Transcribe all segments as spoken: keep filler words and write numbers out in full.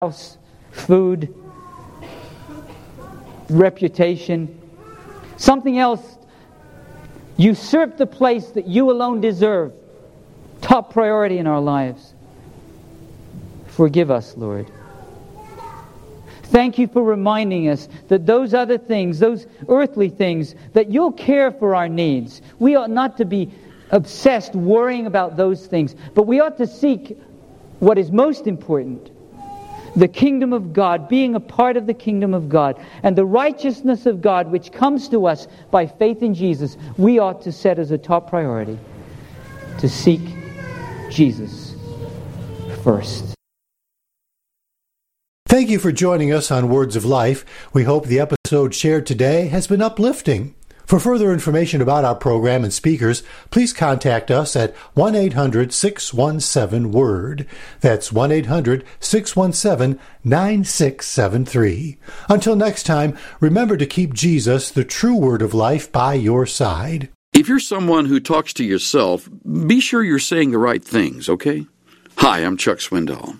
house, food, reputation. Something else usurped the place that you alone deserve. Top priority in our lives. Forgive us, Lord. Thank you for reminding us that those other things, those earthly things, that you'll care for our needs. We ought not to be obsessed worrying about those things, but we ought to seek what is most important. The kingdom of God, being a part of the kingdom of God, and the righteousness of God which comes to us by faith in Jesus, we ought to set as a top priority to seek Jesus first. Thank you for joining us on Words of Life. We hope the episode shared today has been uplifting. For further information about our program and speakers, please contact us at one eight hundred six one seven WORD. That's one eight hundred six one seven nine six seven three. Until next time, remember to keep Jesus, the true Word of life, by your side. If you're someone who talks to yourself, be sure you're saying the right things, okay? Hi, I'm Chuck Swindoll.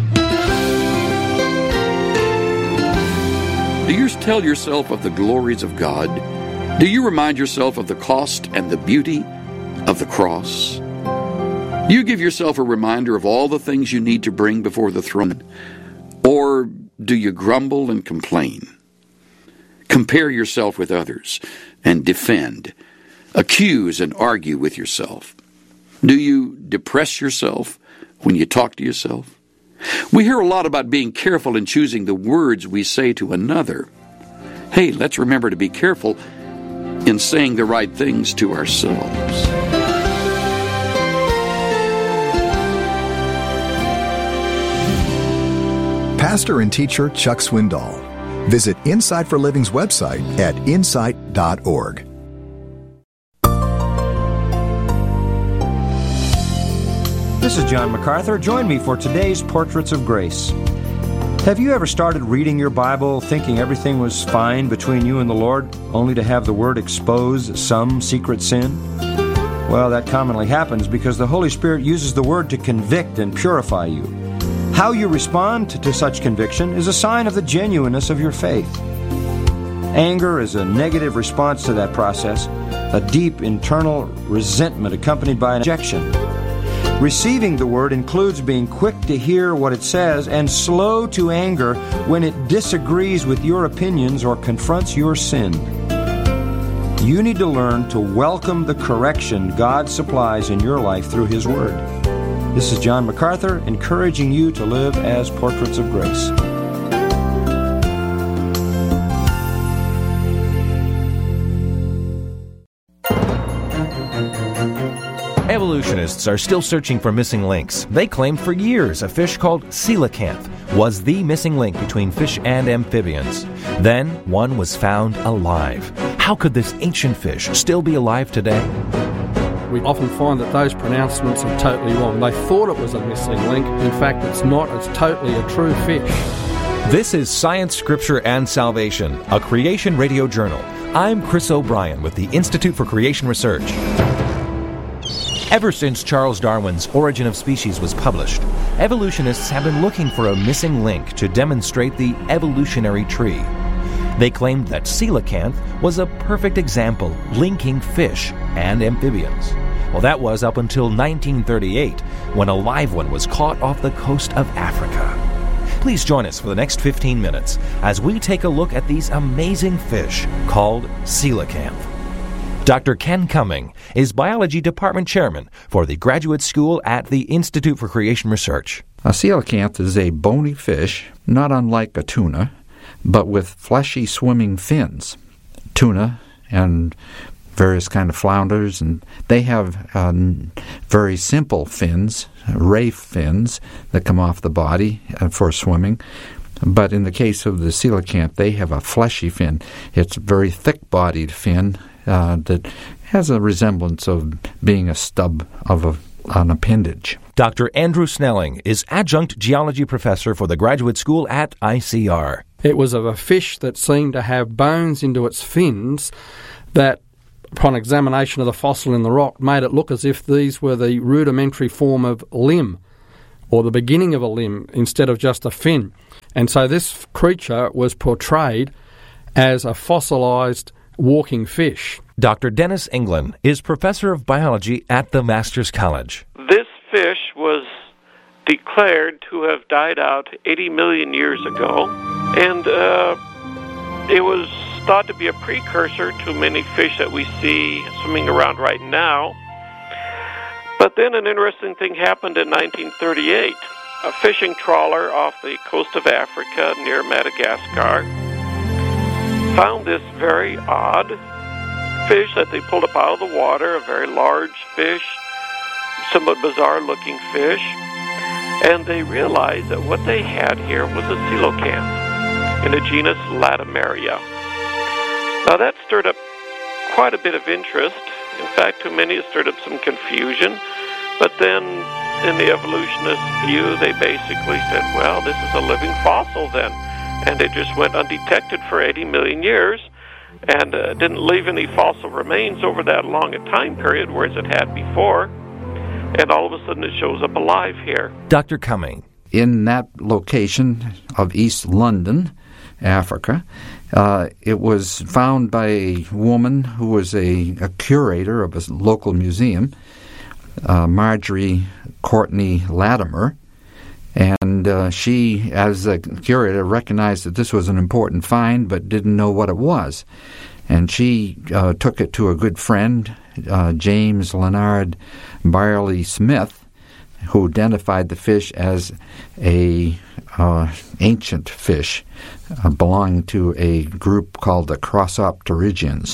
Do you tell yourself of the glories of God? Do you remind yourself of the cost and the beauty of the cross? Do you give yourself a reminder of all the things you need to bring before the throne? Or do you grumble and complain? Compare yourself with others and defend. Accuse and argue with yourself. Do you depress yourself when you talk to yourself? We hear a lot about being careful in choosing the words we say to another. Hey, let's remember to be careful in saying the right things to ourselves. Pastor and teacher Chuck Swindoll. Visit Insight for Living's website at insight dot org. This is John MacArthur. Join me for today's Portraits of Grace. Have you ever started reading your Bible thinking everything was fine between you and the Lord, only to have the Word expose some secret sin? Well, that commonly happens because the Holy Spirit uses the Word to convict and purify you. How you respond to such conviction is a sign of the genuineness of your faith. Anger is a negative response to that process, a deep internal resentment accompanied by an objection. Receiving the Word includes being quick to hear what it says and slow to anger when it disagrees with your opinions or confronts your sin. You need to learn to welcome the correction God supplies in your life through His Word. This is John MacArthur, encouraging you to live as Portraits of Grace. Evolutionists are still searching for missing links. They claimed for years a fish called coelacanth was the missing link between fish and amphibians. Then one was found alive. How could this ancient fish still be alive today? We often find that those pronouncements are totally wrong. They thought it was a missing link. In fact, it's not. It's totally a true fish. This is Science, Scripture, and Salvation, a Creation Radio Journal. I'm Chris O'Brien with the Institute for Creation Research. Ever since Charles Darwin's Origin of Species was published, evolutionists have been looking for a missing link to demonstrate the evolutionary tree. They claimed that coelacanth was a perfect example linking fish and amphibians. Well, that was up until nineteen thirty-eight, when a live one was caught off the coast of Africa. Please join us for the next fifteen minutes as we take a look at these amazing fish called coelacanth. Doctor Ken Cumming is Biology Department Chairman for the Graduate School at the Institute for Creation Research. A coelacanth is a bony fish, not unlike a tuna, but with fleshy swimming fins. Tuna and various kind of flounders, and they have um, very simple fins, ray fins, that come off the body uh, for swimming. But in the case of the coelacanth, they have a fleshy fin. It's a very thick-bodied fin uh, that has a resemblance of being a stub of a, an appendage. Doctor Andrew Snelling is Adjunct Geology Professor for the Graduate School at I C R. It was of a fish that seemed to have bones into its fins that, upon examination of the fossil in the rock, made it look as if these were the rudimentary form of limb, or the beginning of a limb instead of just a fin. And so this creature was portrayed as a fossilized walking fish. Doctor Dennis England is professor of biology at the Masters College. This fish was declared to have died out eighty million years ago, and uh, it was thought to be a precursor to many fish that we see swimming around right now. But then an interesting thing happened in nineteen thirty-eight. A fishing trawler off the coast of Africa near Madagascar found this very odd fish that they pulled up out of the water, a very large fish, somewhat bizarre-looking fish, and they realized that what they had here was a coelacanth in the genus Latimeria. Now that stirred up quite a bit of interest. In fact, to many it stirred up some confusion, but then in the evolutionist view, they basically said, well, this is a living fossil then, and it just went undetected for eighty million years, and uh, didn't leave any fossil remains over that long a time period, whereas it had before, and all of a sudden it shows up alive here. Doctor Cumming. In that location of East London, Africa, uh, it was found by a woman who was a, a curator of a local museum, uh, Marjorie Courtney Latimer, and uh, she, as a curator, recognized that this was an important find but didn't know what it was. And she uh, took it to a good friend, uh, James Leonard Byerly Smith, who identified the fish as a uh, ancient fish uh, belonging to a group called the Crossopterygians.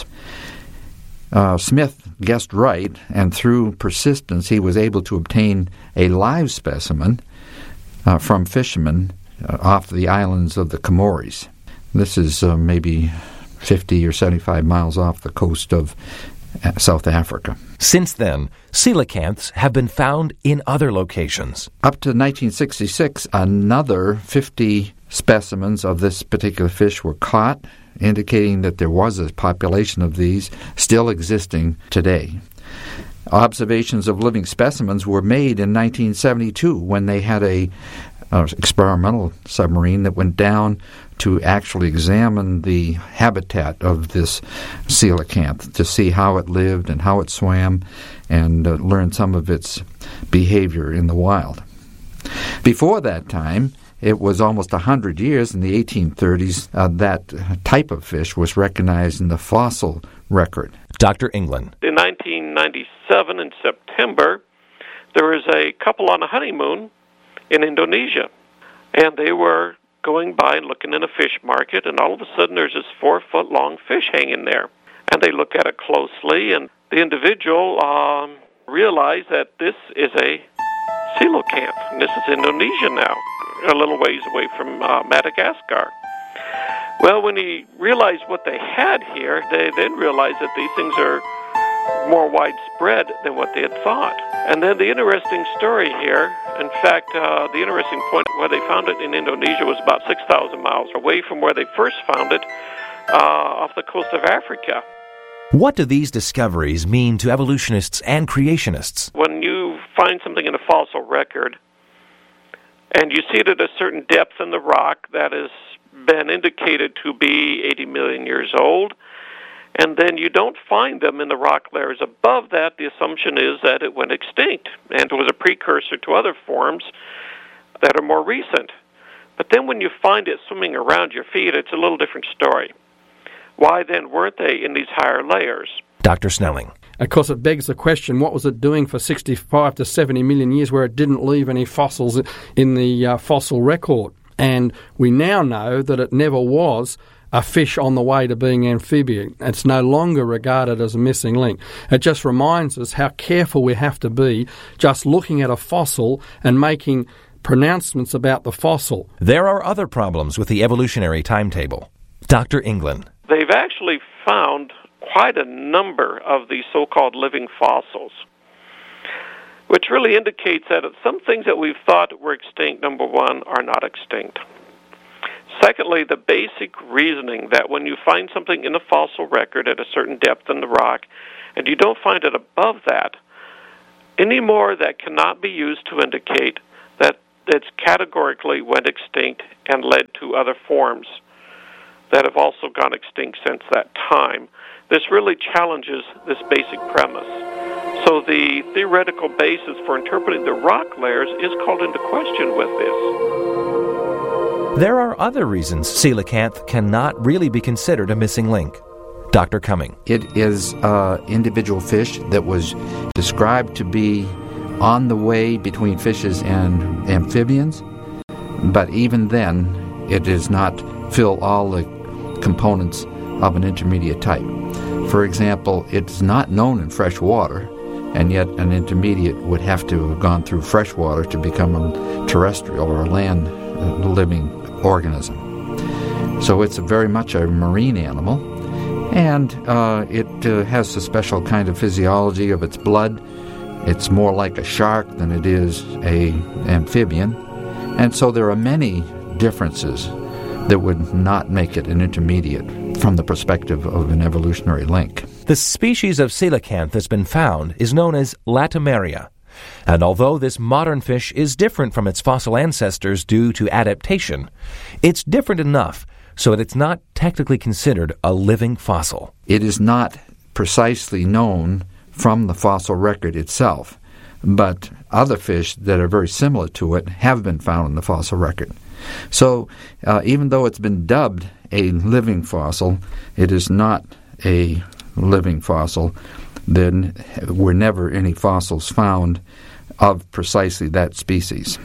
Uh, Smith guessed right, and through persistence he was able to obtain a live specimen uh, from fishermen uh, off the islands of the Comores. This is uh, maybe fifty or seventy-five miles off the coast of South Africa. Since then, coelacanths have been found in other locations. Up to nineteen sixty-six, another fifty specimens of this particular fish were caught, indicating that there was a population of these still existing today. Observations of living specimens were made in nineteen seventy-two when they had a uh, experimental submarine that went down to actually examine the habitat of this coelacanth to see how it lived and how it swam, and uh, learn some of its behavior in the wild. Before that time, it was almost one hundred years, in the eighteen thirties, uh, that type of fish was recognized in the fossil record. Doctor England. In nineteen ninety-seven, in September, there was a couple on a honeymoon in Indonesia, and they were going by and looking in a fish market, and all of a sudden there's this four-foot-long fish hanging there. And they look at it closely, and the individual um, realized that this is a coelacanth, and this is Indonesia now, a little ways away from uh, Madagascar. Well, when he realized what they had here, they then realized that these things are more widespread than what they had thought. And then the interesting story here, in fact, uh, the interesting point where they found it in Indonesia was about six thousand miles away from where they first found it uh, off the coast of Africa. What do these discoveries mean to evolutionists and creationists? When you find something in a fossil record, and you see it at a certain depth in the rock that has been indicated to be eighty million years old, and then you don't find them in the rock layers above that, the assumption is that it went extinct and was a precursor to other forms that are more recent. But then when you find it swimming around your feet, it's a little different story. Why then weren't they in these higher layers? Doctor Snelling. Of course, it begs the question, what was it doing for sixty-five to seventy million years where it didn't leave any fossils in the uh, fossil record? And we now know that it never was a fish on the way to being amphibian. It's no longer regarded as a missing link. It just reminds us how careful we have to be just looking at a fossil and making pronouncements about the fossil. There are other problems with the evolutionary timetable. Doctor England. They've actually found quite a number of these so-called living fossils, which really indicates that some things that we've thought were extinct, number one, are not extinct. Secondly, the basic reasoning that when you find something in a fossil record at a certain depth in the rock, and you don't find it above that, anymore that cannot be used to indicate that that's categorically went extinct and led to other forms that have also gone extinct since that time. This really challenges this basic premise. So the theoretical basis for interpreting the rock layers is called into question with this. There are other reasons coelacanth cannot really be considered a missing link. Doctor Cumming. It is an individual fish that was described to be on the way between fishes and amphibians, but even then it does not fill all the components of an intermediate type. For example, it's not known in fresh water, and yet an intermediate would have to have gone through fresh water to become a terrestrial or a land living organism. So it's a very much a marine animal, and uh, it uh, has a special kind of physiology of its blood. It's more like a shark than it is a amphibian, and so there are many differences that would not make it an intermediate from the perspective of an evolutionary link. The species of coelacanth that's been found is known as Latimeria, and although this modern fish is different from its fossil ancestors due to adaptation, it's different enough so that it's not technically considered a living fossil. It is not precisely known from the fossil record itself, but other fish that are very similar to it have been found in the fossil record. So uh, even though it's been dubbed a living fossil, it is not a living fossil. There were never any fossils found of precisely that species.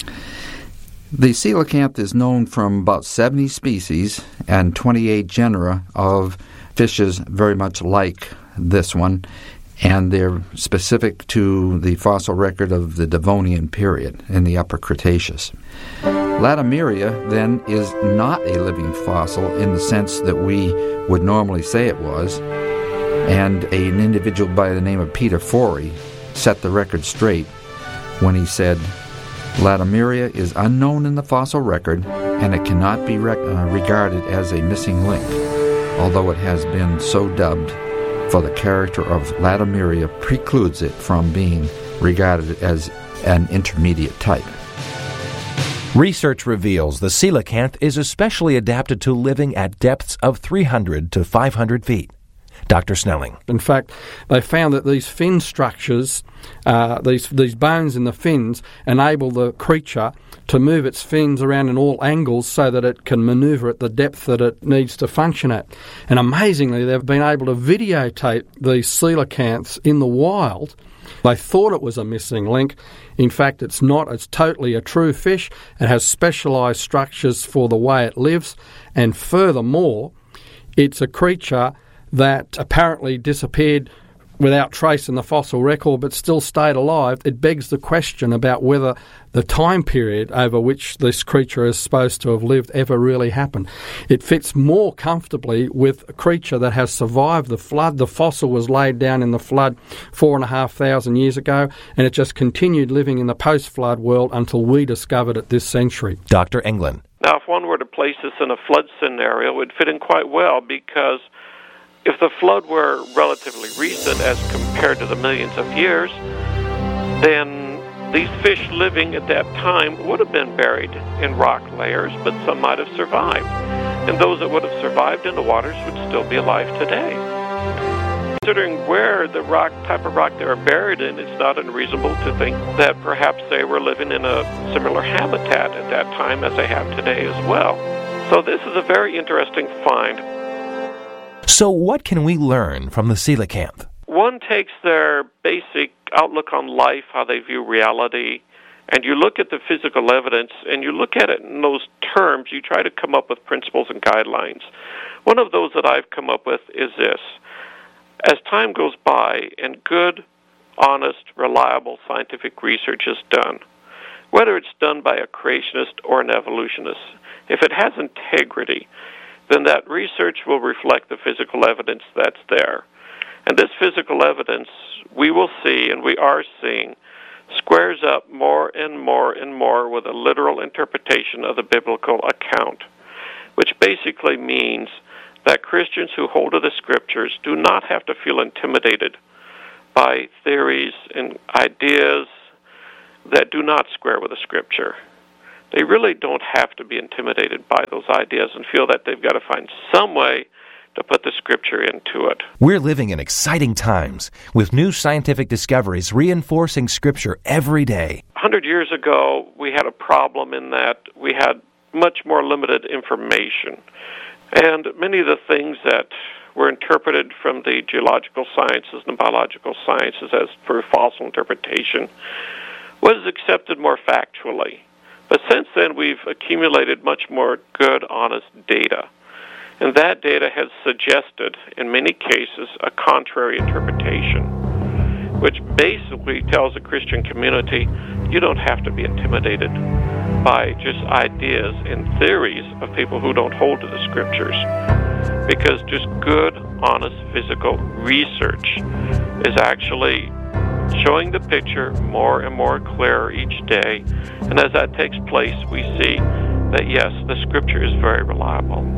The coelacanth is known from about seventy species and twenty-eight genera of fishes very much like this one, and they're specific to the fossil record of the Devonian period in the Upper Cretaceous. Latimeria, then, is not a living fossil in the sense that we would normally say it was, and an individual by the name of Peter Forey set the record straight when he said, Latimeria is unknown in the fossil record, and it cannot be rec- uh, regarded as a missing link, although it has been so dubbed, for the character of Latimeria precludes it from being regarded as an intermediate type. Research reveals the coelacanth is especially adapted to living at depths of three hundred to five hundred feet. Doctor Snelling. In fact, they found that these fin structures, uh, these these bones in the fins, enable the creature to move its fins around in all angles so that it can maneuver at the depth that it needs to function at. And amazingly, they've been able to videotape these coelacanths in the wild. They thought it was a missing link. In fact, it's not. It's totally a true fish. It has specialised structures for the way it lives. And furthermore, it's a creature that apparently disappeared without trace in the fossil record but still stayed alive. It begs the question about whether the time period over which this creature is supposed to have lived ever really happened. It fits more comfortably with a creature that has survived the flood. The fossil was laid down in the flood four and a half thousand years ago, and it just continued living in the post-flood world until we discovered it this century. Doctor Englund. Now, if one were to place this in a flood scenario, it would fit in quite well, because if the flood were relatively recent as compared to the millions of years, then these fish living at that time would have been buried in rock layers, but some might have survived. And those that would have survived in the waters would still be alive today. Considering where the rock type of rock they were buried in, it's not unreasonable to think that perhaps they were living in a similar habitat at that time as they have today as well. So this is a very interesting find. So what can we learn from the coelacanth? One takes their basic outlook on life, how they view reality, and you look at the physical evidence, and you look at it in those terms. You try to come up with principles and guidelines. One of those that I've come up with is this. As time goes by and good, honest, reliable scientific research is done, whether it's done by a creationist or an evolutionist, if it has integrity, then that research will reflect the physical evidence that's there. And this physical evidence, we will see, and we are seeing, squares up more and more and more with a literal interpretation of the biblical account, which basically means that Christians who hold to the Scriptures do not have to feel intimidated by theories and ideas that do not square with the Scripture. they really don't have to be intimidated by those ideas and feel that they've got to find some way to put the Scripture into it. We're living in exciting times, with new scientific discoveries reinforcing Scripture every day. A hundred years ago, we had a problem in that we had much more limited information. And many of the things that were interpreted from the geological sciences and the biological sciences as for fossil interpretation was accepted more factually. But since then, we've accumulated much more good, honest data. And that data has suggested, in many cases, a contrary interpretation, which basically tells the Christian community you don't have to be intimidated by just ideas and theories of people who don't hold to the Scriptures, because just good, honest physical research is actually showing the picture more and more clear each day. And as that takes place, we see that, yes, the Scripture is very reliable.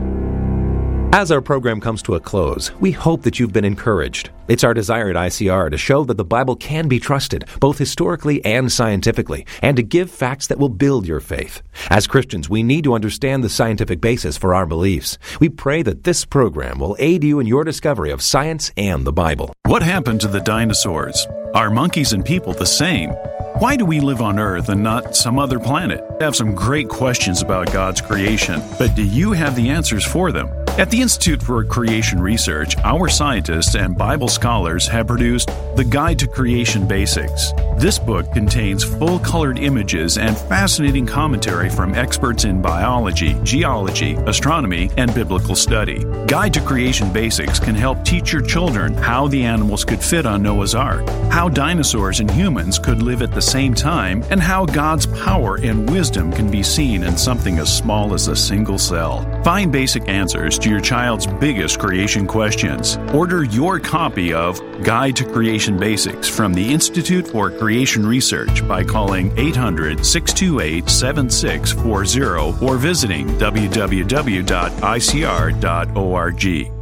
As our program comes to a close, we hope that you've been encouraged. It's our desire at I C R to show that the Bible can be trusted, both historically and scientifically, and to give facts that will build your faith. As Christians, we need to understand the scientific basis for our beliefs. We pray that this program will aid you in your discovery of science and the Bible. What happened to the dinosaurs? Are monkeys and people the same? Why do we live on Earth and not some other planet? I have some great questions about God's creation, but do you have the answers for them? At the Institute for Creation Research, our scientists and Bible scholars have produced The Guide to Creation Basics. This book contains full-colored images and fascinating commentary from experts in biology, geology, astronomy, and biblical study. Guide to Creation Basics can help teach your children how the animals could fit on Noah's Ark, how dinosaurs and humans could live at the same time, and how God's power and wisdom can be seen in something as small as a single cell. Find basic answers to your child's biggest creation questions. Order your copy of Guide to Creation Basics from the Institute for Creation Research by calling eight hundred, six two eight, seven six four zero or visiting w w w dot i c r dot org.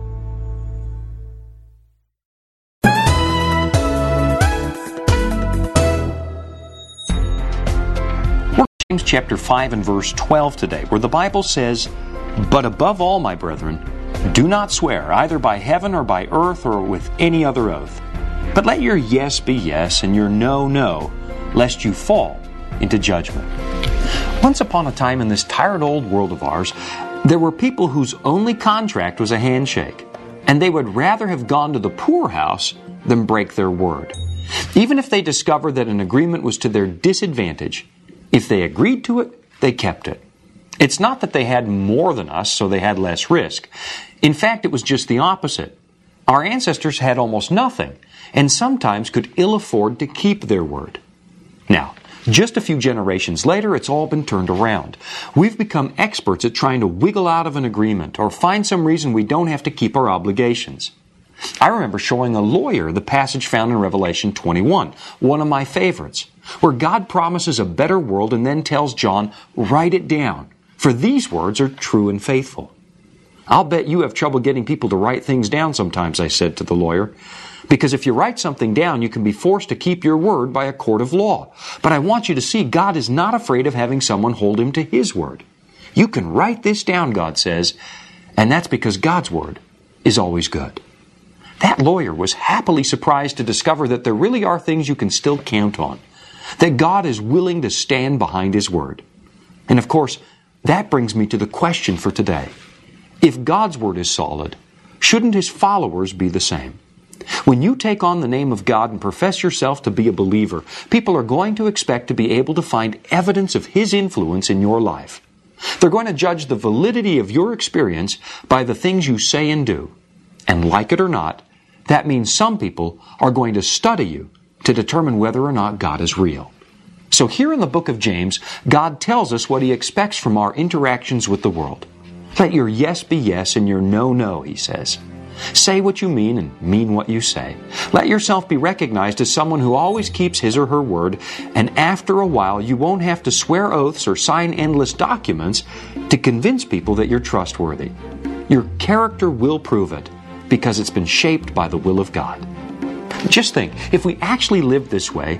James chapter five and verse twelve today, where the Bible says, "But above all, my brethren, do not swear either by heaven or by earth or with any other oath. But let your yes be yes and your no, no, lest you fall into judgment." Once upon a time in this tired old world of ours, there were people whose only contract was a handshake, and they would rather have gone to the poorhouse than break their word. Even if they discovered that an agreement was to their disadvantage, if they agreed to it, they kept it. It's not that they had more than us, so they had less risk. In fact, it was just the opposite. Our ancestors had almost nothing, and sometimes could ill afford to keep their word. Now, just a few generations later, it's all been turned around. We've become experts at trying to wiggle out of an agreement or find some reason we don't have to keep our obligations. I remember showing a lawyer the passage found in Revelation twenty-one, one of my favorites, where God promises a better world and then tells John, write it down, for these words are true and faithful. "I'll bet you have trouble getting people to write things down sometimes," I said to the lawyer, "because if you write something down, you can be forced to keep your word by a court of law. But I want you to see God is not afraid of having someone hold him to his word. You can write this down," God says, "and that's because God's word is always good." That lawyer was happily surprised to discover that there really are things you can still count on, that God is willing to stand behind his word. And of course, that brings me to the question for today. If God's word is solid, shouldn't his followers be the same? When you take on the name of God and profess yourself to be a believer, people are going to expect to be able to find evidence of his influence in your life. They're going to judge the validity of your experience by the things you say and do. And like it or not, that means some people are going to study you to determine whether or not God is real. So here in the book of James, God tells us what he expects from our interactions with the world. Let your yes be yes and your no, no, he says. Say what you mean and mean what you say. Let yourself be recognized as someone who always keeps his or her word, and after a while you won't have to swear oaths or sign endless documents to convince people that you're trustworthy. Your character will prove it, because it's been shaped by the will of God. Just think, if we actually lived this way,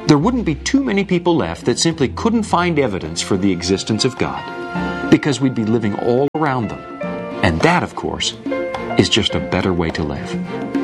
there wouldn't be too many people left that simply couldn't find evidence for the existence of God, because we'd be living all around them. And that, of course, is just a better way to live.